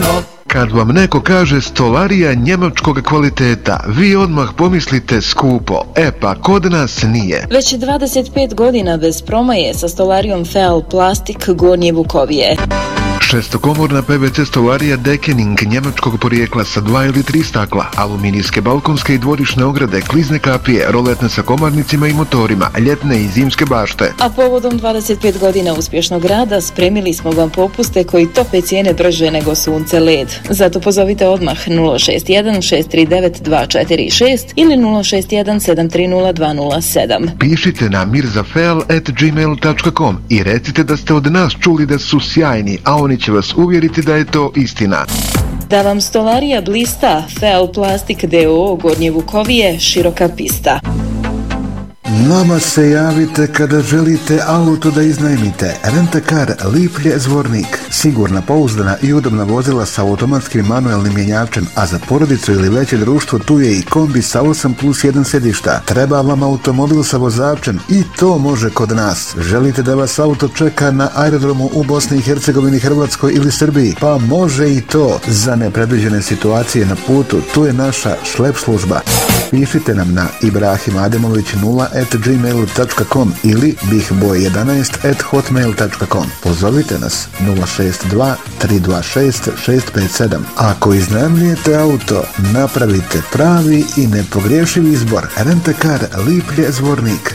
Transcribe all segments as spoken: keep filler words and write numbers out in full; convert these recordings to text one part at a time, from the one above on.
Kad vam neko kaže stolarija njemačkog kvaliteta, vi odmah pomislite skupo. E pa, kod nas nije. Već dvadeset pet godina bez promaje sa stolarijom Feal Plastik Gornje Vukovije. Šestokomorna P V C stolarija Dekening njemačkog porijekla sa dva ili tri stakla, aluminijske balkonske i dvorišne ograde, klizne kapije, roletne sa komarnicima i motorima, ljetne i zimske bašte. A povodom dvadeset pet godina uspješnog rada spremili smo vam popuste koji tope cijene brže nego sunce led. Zato pozovite odmah nula šest jedan šest tri devet dva četiri šest ili nula šest jedan sedam tri nula dva nula sedam. Pišite na mirzafeal at gmail dot com i recite da ste od nas čuli da su sjajni, a oni će vas uvjeriti da je to istina. Da vam stolarija blista, Feal Plastik D O O Gornje Vukovije, široka pista. Nama se javite kada želite auto da iznajmite. Rent-a-car Liplje Zvornik. Sigurna, pouzdana i udobna vozila sa automatskim manuelnim mjenjačem, a za porodicu ili veće društvo tu je i kombi sa osam plus jedan sedišta. Treba vam automobil sa vozačem i to može kod nas. Želite da vas auto čeka na aerodromu u Bosni i Hercegovini, Hrvatskoj ili Srbiji? Pa može i to. Za nepredviđene situacije na putu, tu je naša šlep služba. Pišite nam na ibrahim ademović nula at gmail dot com ili bihboj jedanaest at hotmail dot com. Pozovite nas nula šest dva tri dva šest šest pet sedam. Ako iznajmljujete auto, napravite pravi i nepogrešiv izbor. Rent-a-car Liplje Zvornik.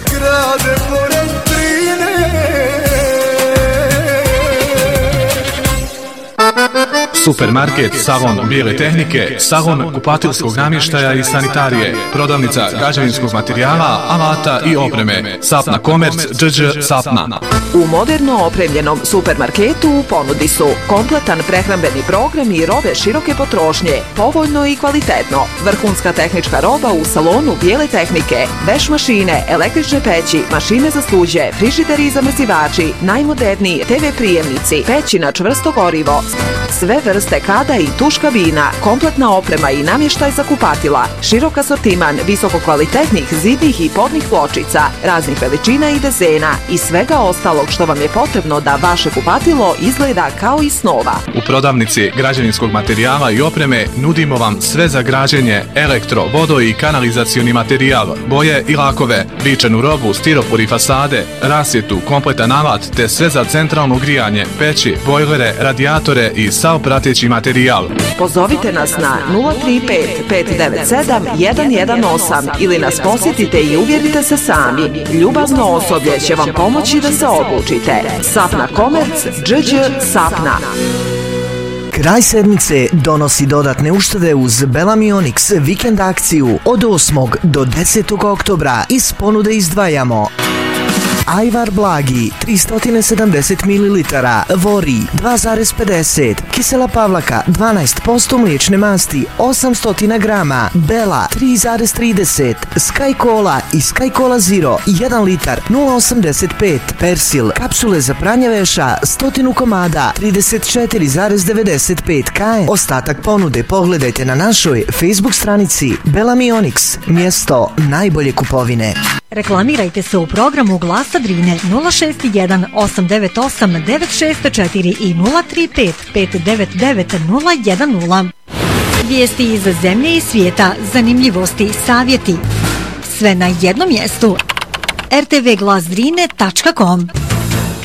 Supermarket Salon bijele tehnike, salon kupatilskog namještaja i sanitarije, prodavnica građevinskog materijala, alata i opreme. Sapna Komerc, dž dž Sapna. U moderno opremljenom supermarketu u ponudi su kompletan prehrambeni program i robe široke potrošnje, povoljno i kvalitetno. Vrhunska tehnička roba u salonu bijele tehnike, veš mašine, električne peći, mašine za suđe, frižideri i zamrzivači, najmoderniji te ve prijemnici, peći na čvrsto gorivo, sve vrste kada i tuš kabina, kompletna oprema i namještaj za kupatila, širok asortiman visokokvalitetnih zidnih i podnih pločica, raznih veličina i dezena i svega ostalog što vam je potrebno da vaše kupatilo izgleda kao i snova. U prodavnici građevinskog materijala i opreme nudimo vam sve za građenje, elektro, vodo i kanalizacioni materijal, boje i lakove, ličenu robu, stiropor i fasade, rasvjetu, kompletan alat te sve za centralno grijanje, peći, bojlere, radijatore i sav prateći materijal. Pozovite nas na nula tri pet pet devet sedam jedan jedan osam ili nas posjetite i uvjerite se sami. Ljubazno osoblje će vam pomoći da se odlučite. Sapna Komerc, dž dž Sapna. Kraj sedmice donosi dodatne uštede uz Bellamy Onyx vikend akciju od osmog do desetog oktobra. Iz ponude izdvajamo Ajvar Blagi tristo sedamdeset mililitara, Vori dva zarez pedeset, Kisela Pavlaka dvanaest posto mliječne masti osamsto grama, Bela tri zarez trideset, Sky Cola i Sky Cola Zero jedan litar nula osamdeset pet, Persil kapsule za pranje veša sto komada trideset četiri zarez devedeset pet kaje. Ostatak ponude pogledajte na našoj Facebook stranici Bellamy Onyx, mjesto najbolje kupovine. Reklamirajte se u programu Glasa Drine nula šest jedan osam devet osam devet šest četiri i nula tri pet pet devet devet nula jedan nula. Vijesti iz zemlje i svijeta, zanimljivosti, savjeti. Sve na jednom mjestu. er te ve glas drine tačka com.